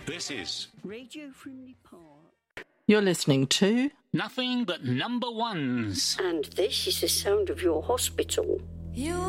This is Radio Frimley Park. You're listening to Nothing But Number Ones. And this is the sound of your hospital. You